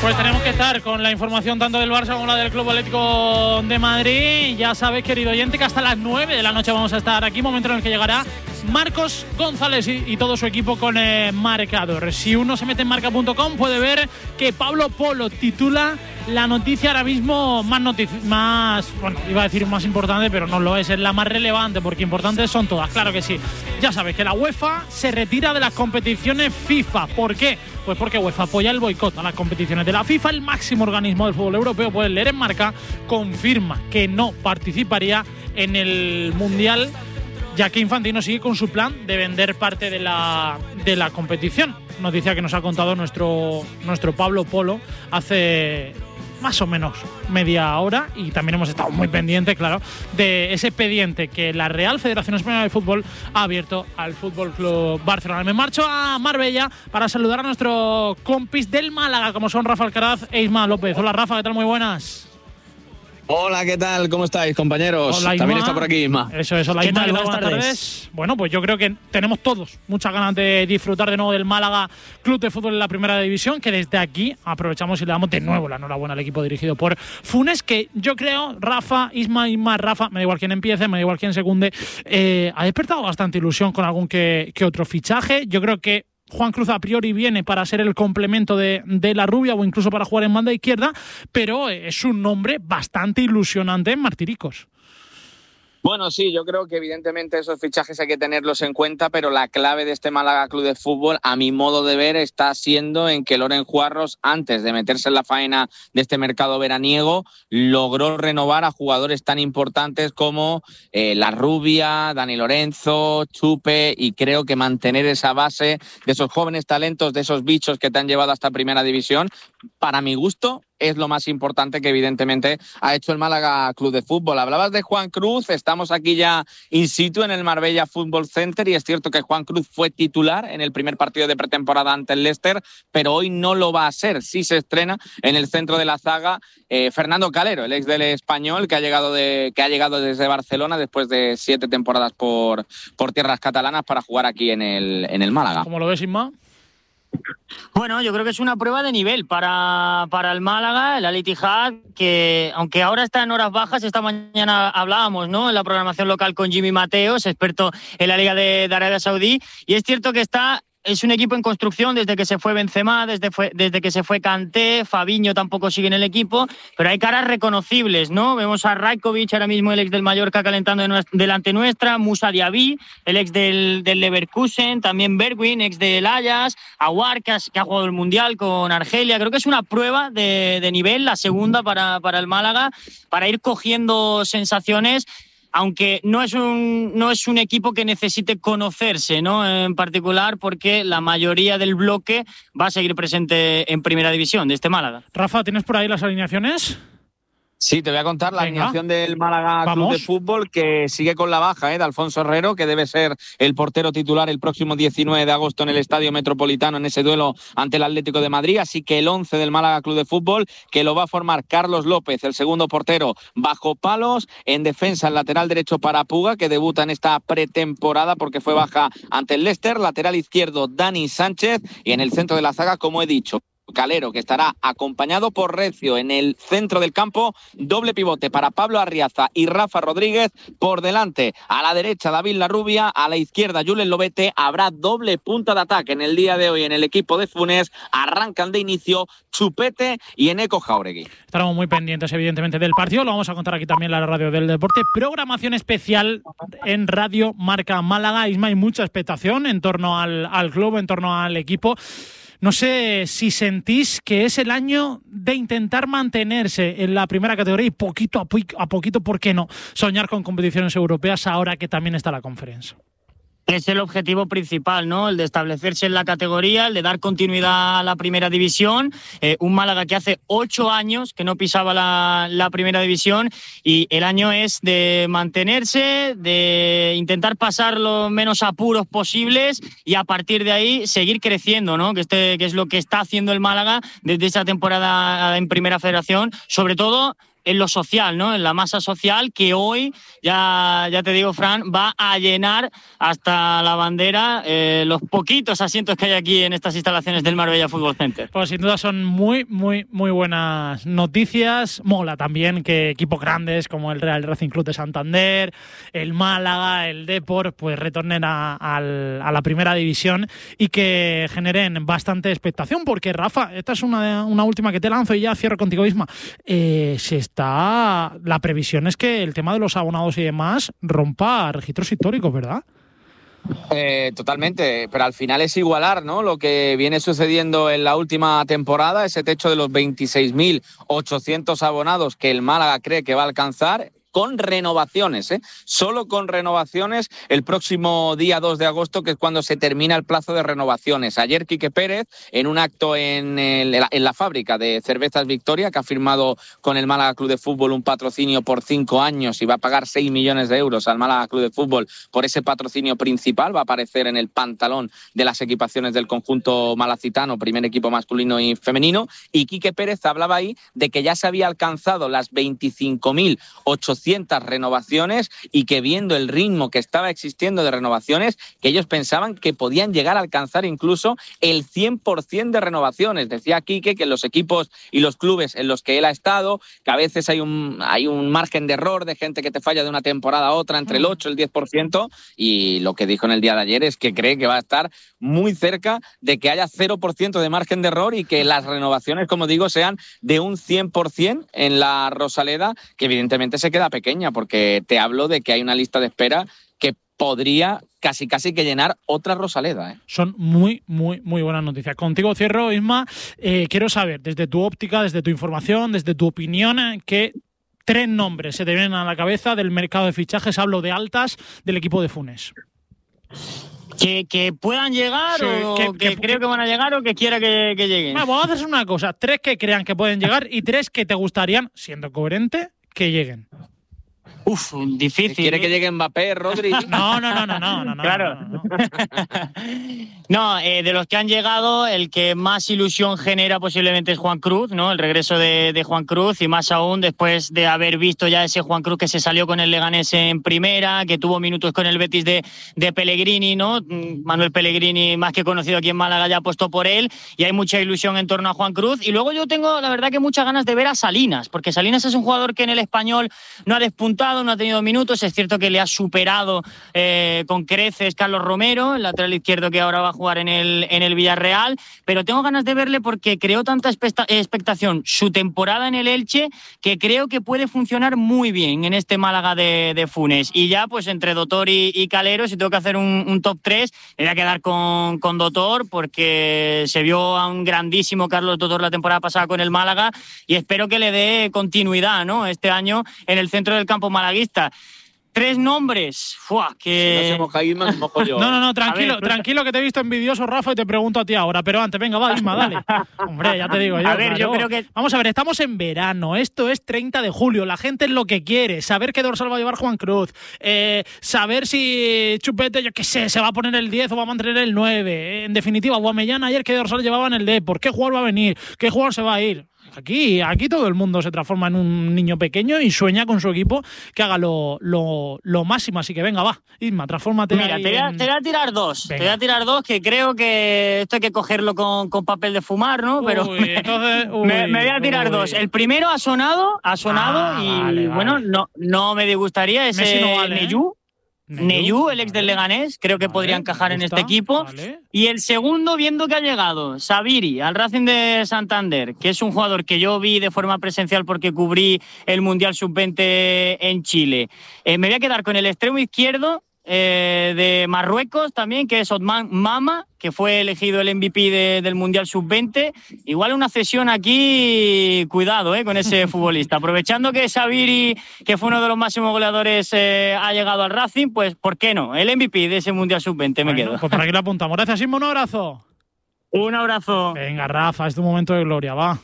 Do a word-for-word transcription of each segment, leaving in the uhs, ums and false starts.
Pues tenemos que estar con la información tanto del Barça como la del Club Atlético de Madrid. Ya sabéis, querido oyente, que hasta las nueve de la noche vamos a estar aquí, momento en el que llegará Marcos González y, y todo su equipo con eh, marcador. Si uno se mete en marca punto com puede ver que Pablo Polo titula la noticia ahora mismo más, notici- más, bueno, iba a decir más importante, pero no lo es, es la más relevante, porque importantes son todas, claro que sí. Ya sabéis que la UEFA se retira de las competiciones FIFA. ¿Por qué? Pues porque UEFA apoya el boicot a las competiciones de la FIFA. El máximo organismo del fútbol europeo, puedes leer en Marca, confirma que no participaría en el Mundial, ya que Infantino sigue con su plan de vender parte de la, de la competición. Noticia que nos ha contado nuestro, nuestro Pablo Polo hace más o menos media hora, y también hemos estado muy pendientes, claro, de ese expediente que la Real Federación Española de Fútbol ha abierto al Fútbol Club Barcelona. Me marcho a Marbella para saludar a nuestros compis del Málaga, como son Rafa Alcaraz e Isma López. Hola Rafa, ¿qué tal? Muy buenas. Hola, ¿qué tal? ¿Cómo estáis, compañeros? Hola, También está por aquí Isma. Eso es, hola, ¿Qué Isma, tal? buenas Buenas tardes. tardes. Bueno, pues yo creo que tenemos todos muchas ganas de disfrutar de nuevo del Málaga Club de Fútbol en la Primera División, que desde aquí aprovechamos y le damos de nuevo la enhorabuena al equipo dirigido por Funes, que yo creo, Rafa, Isma, Isma, Rafa, me da igual quién empiece, me da igual quién secunde, eh, ha despertado bastante ilusión con algún que, que otro fichaje. Yo creo que Juan Cruz a priori viene para ser el complemento de, de la Rubia, o incluso para jugar en banda izquierda, pero es un nombre bastante ilusionante en Martiricos. Bueno, sí, yo creo que evidentemente esos fichajes hay que tenerlos en cuenta, pero la clave de este Málaga Club de Fútbol, a mi modo de ver, está siendo en que Loren Juarros, antes de meterse en la faena de este mercado veraniego, logró renovar a jugadores tan importantes como eh, la Rubia, Dani Lorenzo, Chupe, y creo que mantener esa base de esos jóvenes talentos, de esos bichos que te han llevado hasta Primera División, para mi gusto, es lo más importante que evidentemente ha hecho el Málaga Club de Fútbol. Hablabas de Juan Cruz, estamos aquí ya in situ en el Marbella Football Center, y es cierto que Juan Cruz fue titular en el primer partido de pretemporada ante el Leicester, pero hoy no lo va a ser. Sí se estrena en el centro de la zaga eh, Fernando Calero, el ex del Español, que ha llegado de que ha llegado desde Barcelona después de siete temporadas por, por tierras catalanas para jugar aquí en el, en el Málaga. ¿Cómo lo ves, Isma? Bueno, yo creo que es una prueba de nivel para, para el Málaga, el Al Ittihad, que aunque ahora está en horas bajas, esta mañana hablábamos, ¿no?, en la programación local con Jimmy Mateos, experto en la Liga de, de Arabia Saudí, y es cierto que está... Es un equipo en construcción desde que se fue Benzema, desde, fue, desde que se fue Kanté, Fabinho tampoco sigue en el equipo, pero hay caras reconocibles, ¿no? Vemos a Rajkovic, ahora mismo el ex del Mallorca, calentando de nuestra, delante nuestra, Moussa Diaby, el ex del, del Leverkusen, también Bergwijn, ex del Ajax, Aouar, que, que ha jugado el Mundial con Argelia. Creo que es una prueba de, de nivel, la segunda para, para el Málaga, para ir cogiendo sensaciones, aunque no es un no es un equipo que necesite conocerse, ¿no?, en particular, porque la mayoría del bloque va a seguir presente en Primera División de este Málaga. Rafa, ¿tienes por ahí las alineaciones? Sí, te voy a contar la Venga. alineación del Málaga Vamos. Club de Fútbol, que sigue con la baja ¿eh? de Alfonso Herrero, que debe ser el portero titular el próximo diecinueve de agosto en el Estadio Metropolitano en ese duelo ante el Atlético de Madrid. Así que el once del Málaga Club de Fútbol, que lo va a formar Carlos López, el segundo portero, bajo palos. En defensa, el lateral derecho para Puga, que debuta en esta pretemporada porque fue baja ante el Leicester. Lateral izquierdo, Dani Sánchez. Y en el centro de la zaga, como he dicho, Calero, que estará acompañado por Recio en el centro del campo. Doble pivote para Pablo Arriaza y Rafa Rodríguez. Por delante, a la derecha, David Larrubia. A la izquierda, Julen Lobete. Habrá doble punta de ataque en el día de hoy en el equipo de Funes. Arrancan de inicio Chupete y Eneco Jauregui. Estaremos muy pendientes, evidentemente, del partido. Lo vamos a contar aquí también en la Radio del Deporte. Programación especial en Radio Marca Málaga. Isma, hay mucha expectación en torno al, al club, en torno al equipo. No sé si sentís que es el año de intentar mantenerse en la primera categoría y poquito a, pu- a poquito, ¿por qué no?, soñar con competiciones europeas ahora que también está la Conference. Es el objetivo principal, ¿no?, el de establecerse en la categoría, el de dar continuidad a la Primera División. Eh, un Málaga que hace ocho años que no pisaba la, la Primera División, y el año es de mantenerse, de intentar pasar los menos apuros posibles y a partir de ahí seguir creciendo, ¿no?, que, este, que es lo que está haciendo el Málaga desde esta temporada en Primera Federación, sobre todo en lo social, ¿no? En la masa social que hoy, ya, ya te digo, Fran, va a llenar hasta la bandera eh, los poquitos asientos que hay aquí en estas instalaciones del Marbella Fútbol Center. Pues sin duda son muy, muy, muy buenas noticias. Mola también que equipos grandes como el Real Racing Club de Santander, el Málaga, el Depor, pues retornen a, a, a la primera división y que generen bastante expectación, porque Rafa, esta es una, una última que te lanzo y ya cierro contigo, Isma. Eh, se está, la previsión es que el tema de los abonados y demás rompa registros históricos, ¿verdad? Eh, totalmente, pero al final es igualar, ¿no? Lo que viene sucediendo en la última temporada, ese techo de los veintiséis mil ochocientos abonados que el Málaga cree que va a alcanzar, con renovaciones, ¿eh? Solo con renovaciones el próximo día dos de agosto, que es cuando se termina el plazo de renovaciones. Ayer Quique Pérez, en un acto en, el, en la fábrica de Cervezas Victoria, que ha firmado con el Málaga Club de Fútbol un patrocinio por cinco años y va a pagar seis millones de euros al Málaga Club de Fútbol por ese patrocinio principal, va a aparecer en el pantalón de las equipaciones del conjunto malacitano, primer equipo masculino y femenino, y Quique Pérez hablaba ahí de que ya se había alcanzado las veinticinco mil ochocientas renovaciones y que, viendo el ritmo que estaba existiendo de renovaciones, que ellos pensaban que podían llegar a alcanzar incluso el cien por ciento de renovaciones. Decía Quique que en los equipos y los clubes en los que él ha estado, que a veces hay un, hay un margen de error de gente que te falla de una temporada a otra entre el ocho y el diez por ciento, y lo que dijo en el día de ayer es que cree que va a estar muy cerca de que haya cero por ciento de margen de error y que las renovaciones, como digo, sean de un cien por ciento en la Rosaleda, que evidentemente se queda pequeña, porque te hablo de que hay una lista de espera que podría casi casi que llenar otra Rosaleda, ¿eh? Son muy, muy, muy buenas noticias. Contigo cierro, Isma. Eh, quiero saber, desde tu óptica, desde tu información, desde tu opinión, ¿qué tres nombres se te vienen a la cabeza del mercado de fichajes? Hablo de altas del equipo de Funes. Que, que puedan llegar, sí, o que, que, que creo que van a llegar, o que quiera que, que lleguen. Bueno, vamos a hacer una cosa. Tres que crean que pueden llegar y tres que te gustarían, siendo coherente, que lleguen. Uf, difícil. ¿Quiere que llegue Mbappé, Rodri? No, no, no, no, no, no, no. Claro. No, no, no. no eh, de los que han llegado, el que más ilusión genera posiblemente es Juan Cruz, ¿no? El regreso de, de Juan Cruz, y más aún después de haber visto ya ese Juan Cruz que se salió con el Leganés en primera, que tuvo minutos con el Betis de, de Pellegrini, ¿no? Manuel Pellegrini, más que conocido aquí en Málaga, ya apostó por él, y hay mucha ilusión en torno a Juan Cruz. Y luego yo tengo, la verdad, que muchas ganas de ver a Salinas, porque Salinas es un jugador que en el Español no ha despuntado, no ha tenido minutos. Es cierto que le ha superado eh, con creces Carlos Romero, el lateral izquierdo que ahora va a jugar en el, en el Villarreal, pero tengo ganas de verle porque creó tanta expectación su temporada en el Elche, que creo que puede funcionar muy bien en este Málaga de, de Funes. Y ya, pues entre Dotor y, y Calero, si tengo que hacer un, un top tres, me voy a quedar con, con Dotor, porque se vio a un grandísimo Carlos Dotor la temporada pasada con el Málaga, y espero que le dé continuidad, ¿no?, este año en el centro del campo malaguista. Tres nombres. Fua, que... Si no se moja Isma, me mojo yo. No, no, no, tranquilo, ver, tranquilo, que te he visto envidioso, Rafa, y te pregunto a ti ahora. Pero antes, venga, va, Isma, dale. Hombre, ya te digo yo. A ver, claro. yo creo que... Vamos a ver, estamos en verano, esto es treinta de julio, la gente es lo que quiere, saber qué dorsal va a llevar Juan Cruz, eh, saber si Chupete, yo qué sé, se va a poner el diez o va a mantener el nueve. En definitiva, Guamellán ayer qué dorsal llevaba en el Depor, qué jugador va a venir, qué jugador se va a ir. Aquí, aquí todo el mundo se transforma en un niño pequeño y sueña con su equipo que haga lo, lo, lo máximo. Así que venga, va, Isma, transfórmate. Mira, te voy, a, en... te voy a tirar dos. Venga. Te voy a tirar dos que creo que esto hay que cogerlo con, con papel de fumar, ¿no? Pero uy, entonces, uy, me, me voy a tirar uy. dos. El primero ha sonado, ha sonado ah, y vale, bueno, vale. no, no me disgustaría ese Messi no vale, Neyú. ¿eh? Neyú, el ex del Leganés, creo que vale, podría encajar en este equipo. Vale. Y el segundo, viendo que ha llegado Sabiri al Racing de Santander, que es un jugador que yo vi de forma presencial porque cubrí el Mundial sub veinte en Chile. Eh, me voy a quedar con el extremo izquierdo eh, de Marruecos también, que es Otman Mama, que fue elegido el M V P de, del Mundial sub veinte. Igual una cesión aquí, cuidado eh, con ese futbolista. Aprovechando que Sabiri, que fue uno de los máximos goleadores, eh, ha llegado al Racing, pues ¿por qué no? El M V P de ese Mundial sub veinte me Bueno, quedo. Pues por aquí lo apuntamos. Gracias, Isma, un abrazo. Un abrazo. Venga, Rafa, es tu momento de gloria, va.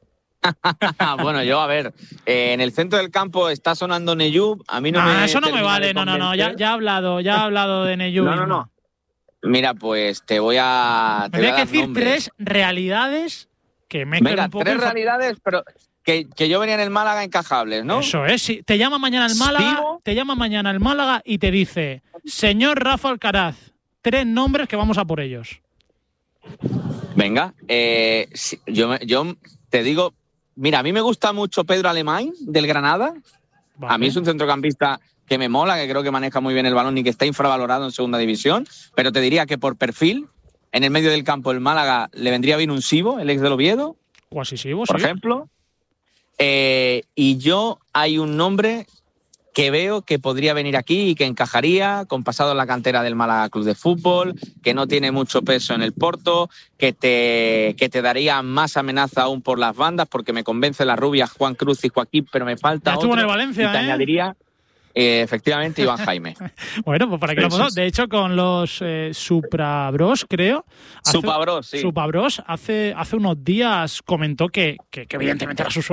Bueno, yo, a ver, eh, en el centro del campo está sonando Neyú. A mí no ah, me eso no me termina vale, de no, no, no, ya, convencer. ya ha hablado, ya ha hablado de Neyú. No, no, no. Mira, pues te voy a. Te Me voy voy a dar decir nombres. tres realidades que mezclan Venga, un poco. tres infa- realidades, pero que, que yo venía en el Málaga encajables, ¿no? Eso es, sí. Te llama mañana el Málaga, Vivo. te llama mañana el Málaga y te dice, señor Rafa Alcaraz, tres nombres que vamos a por ellos. Venga, eh, sí, yo, yo te digo, mira, a mí me gusta mucho Pedro Alemán del Granada. Vale. A mí es un centrocampista que me mola, que creo que maneja muy bien el balón y que está infravalorado en segunda división, pero te diría que por perfil, en el medio del campo el Málaga le vendría bien un Sibo, el ex del Oviedo, Quasi Sibo, por sí. ejemplo. Eh, y yo hay un nombre que veo que podría venir aquí y que encajaría, con pasado en la cantera del Málaga Club de Fútbol, que no tiene mucho peso en el Porto, que te, que te daría más amenaza aún por las bandas, porque me convence la rubia Juan Cruz y Joaquín, pero me falta ya otro. estuvo en el Valencia, y te ¿eh? añadiría, eh, efectivamente, Iván Jaime. Bueno, pues para que lo podamos. De hecho, con los eh, Suprabros, creo. Supabros, sí. Supabros hace, hace unos días comentó que, que, que evidentemente era su sueño